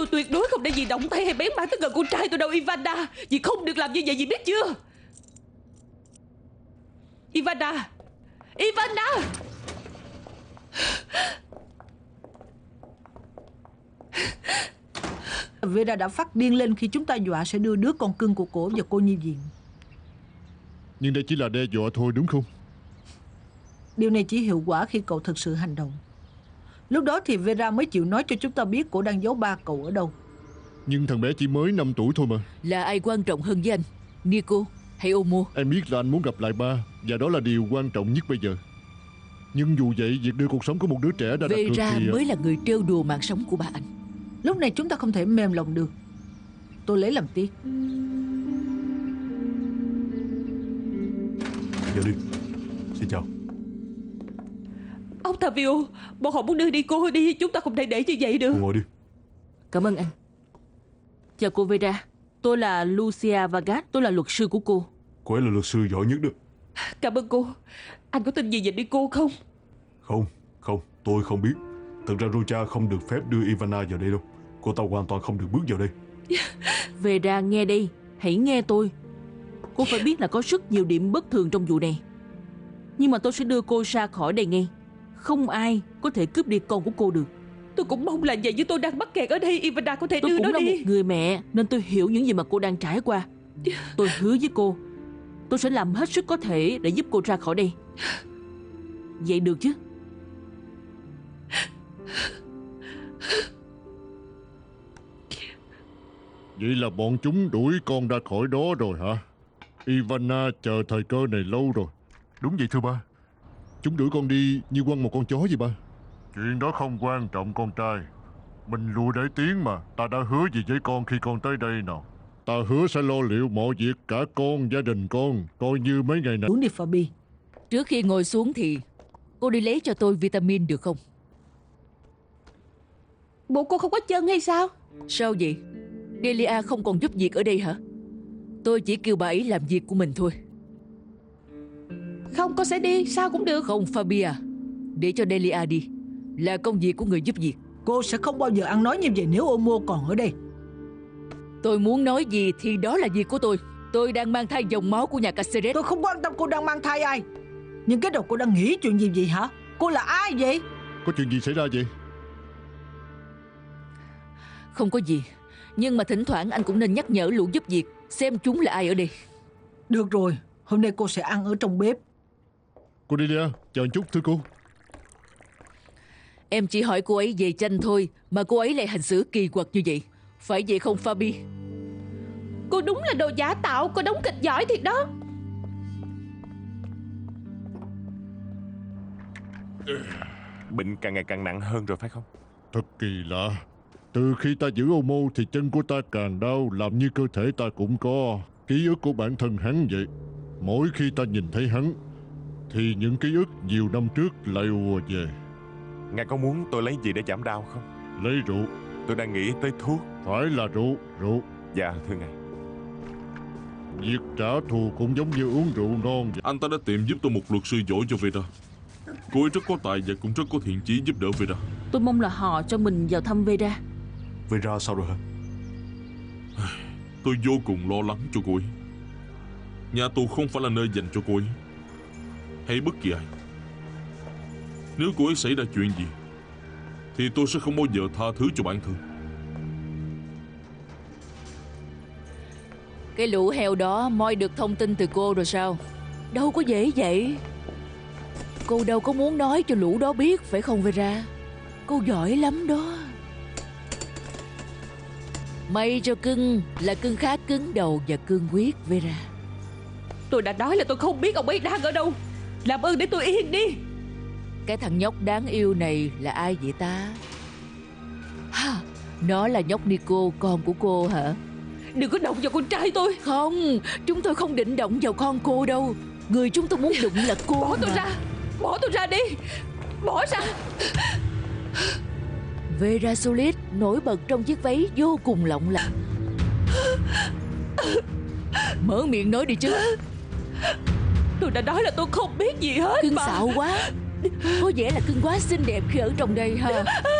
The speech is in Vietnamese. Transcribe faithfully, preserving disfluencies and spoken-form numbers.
Tôi tuyệt đối không để dì động tay hay bén mảng tới gần con trai tôi đâu Ivana. Dì không được làm như vậy, dì biết chưa? Ivana, Ivana. Vera đã phát điên lên khi chúng ta dọa sẽ đưa đứa con cưng của cổ vào cô nhi viện. Nhưng đây chỉ là đe dọa thôi đúng không? Điều này chỉ hiệu quả khi cậu thực sự hành động. Lúc đó thì Vera mới chịu nói cho chúng ta biết cổ đang giấu ba cậu ở đâu. Nhưng thằng bé chỉ mới năm tuổi thôi mà. Là ai quan trọng hơn với anh, Nico hay Omo? Em biết là anh muốn gặp lại ba, và đó là điều quan trọng nhất bây giờ. Nhưng dù vậy, việc đưa cuộc sống của một đứa trẻ đã đặt cược Vera thì... mới là người trêu đùa mạng sống của ba anh. Lúc này chúng ta không thể mềm lòng được. Tôi lấy làm tiếc. Vào đi. Xin chào. Ông Tavio, bọn họ muốn đưa đi cô đi. Chúng ta không thể để như vậy được. Cô ngồi đi. Cảm ơn anh. Chào cô Vera. Tôi là Lucia Vargas. Tôi là luật sư của cô. Cô ấy là luật sư giỏi nhất đó. Cảm ơn cô. Anh có tin gì về đi cô không? Không, không, tôi không biết. Thật ra Rocha không được phép đưa Ivana vào đây đâu. Cô ta hoàn toàn không được bước vào đây. Vera nghe đây. Hãy nghe tôi. Cô phải biết là có rất nhiều điểm bất thường trong vụ này. Nhưng mà tôi sẽ đưa cô ra khỏi đây ngay. Không ai có thể cướp đi con của cô được. Tôi cũng mong là vậy, nhưng tôi đang mắc kẹt ở đây. Ivana có thể Tôi đưa cũng nó là đi. một người mẹ, nên tôi hiểu những gì mà cô đang trải qua. Tôi hứa với cô, tôi sẽ làm hết sức có thể để giúp cô ra khỏi đây. Vậy được chứ? Vậy là bọn chúng đuổi con ra khỏi đó rồi hả? Ivana chờ thời cơ này lâu rồi. Đúng vậy thưa ba. Chúng đuổi con đi như quăng một con chó vậy ba. Chuyện đó không quan trọng con trai. Mình lùi để tiến mà. Ta đã hứa gì với con khi con tới đây nào? Ta hứa sẽ lo liệu mọi việc, cả con, gia đình con. Coi như mấy ngày này. Uống đi Fabi. Trước khi ngồi xuống thì cô đi lấy cho tôi vitamin được không? Bộ cô không có chân hay sao? Sao vậy? Delia không còn giúp việc ở đây hả? Tôi chỉ kêu bà ấy làm việc của mình thôi. Không, con sẽ đi, sao cũng được. Không Fabia, để cho Delia đi. Là công việc của người giúp việc. Cô sẽ không bao giờ ăn nói như vậy nếu Omo còn ở đây. Tôi muốn nói gì thì đó là việc của tôi. Tôi đang mang thai dòng máu của nhà Caceres. Tôi không quan tâm cô đang mang thai ai. Nhưng cái đầu cô đang nghĩ chuyện gì vậy hả? Cô là ai vậy? Có chuyện gì xảy ra vậy? Không có gì. Nhưng mà thỉnh thoảng anh cũng nên nhắc nhở lũ giúp việc xem chúng là ai ở đây. Được rồi, hôm nay cô sẽ ăn ở trong bếp. Cô Delia, chờ một chút thưa cô. Em chỉ hỏi cô ấy về tranh thôi mà cô ấy lại hành xử kỳ quặc như vậy. Phải vậy không Fabi? Cô đúng là đồ giả tạo, cô đóng kịch giỏi thiệt đó. Bệnh càng ngày càng nặng hơn rồi phải không? Thật kỳ lạ. Từ khi ta giữ Omo thì chân của ta càng đau, làm như cơ thể ta cũng có ký ức của bản thân hắn vậy. Mỗi khi ta nhìn thấy hắn thì những ký ức nhiều năm trước lại ùa về. Ngài có muốn tôi lấy gì để giảm đau không? Lấy rượu. Tôi đang nghĩ tới thuốc. Phải là rượu, rượu. Dạ thưa ngài. Việc trả thù cũng giống như uống rượu ngon vậy. Anh ta đã tìm giúp tôi một luật sư giỏi cho Vera. Cô ấy rất có tài và cũng rất có thiện chí giúp đỡ Vera. Tôi mong là họ cho mình vào thăm Vera. Vera sao rồi hả? Tôi vô cùng lo lắng cho cô ấy. Nhà tù không phải là nơi dành cho cô ấy hay bất kỳ ai. Nếu cô ấy xảy ra chuyện gì thì tôi sẽ không bao giờ tha thứ cho bản thân. Cái lũ heo đó moi được thông tin từ cô rồi sao? Đâu có dễ vậy. Cô đâu có muốn nói cho lũ đó biết, phải không Vera? Cô giỏi lắm đó. May cho cưng là cưng khá cứng đầu và cương quyết Vera. Tôi đã nói là tôi không biết ông ấy đang ở đâu. Làm ơn để tôi yên đi. Cái thằng nhóc đáng yêu này là ai vậy ta? Ha, nó là nhóc Nico, con của cô hả? Đừng có động vào con trai tôi. Không, chúng tôi không định động vào con cô đâu. Người chúng tôi muốn đụng là cô. Bỏ tôi mà. ra. Bỏ tôi ra đi. Bỏ ra. Vera Solis nổi bật trong chiếc váy vô cùng lộng lẫy. Mở miệng nói đi chứ. Tôi đã nói là tôi không biết gì hết Cưng mà. xạo quá. Có vẻ là cưng quá xinh đẹp khi ở trong đây ha.